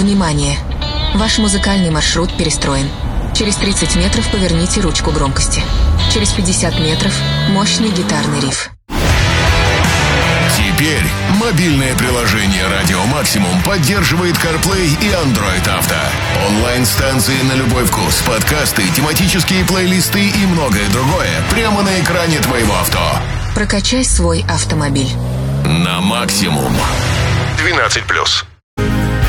Внимание! Ваш музыкальный маршрут перестроен. Через 30 метров поверните ручку громкости. Через 50 метров мощный гитарный риф. Теперь мобильное приложение «Радио Максимум» поддерживает CarPlay и Android Auto. Онлайн-станции на любой вкус, подкасты, тематические плейлисты и многое другое прямо на экране твоего авто. Прокачай свой автомобиль. На максимум. 12+.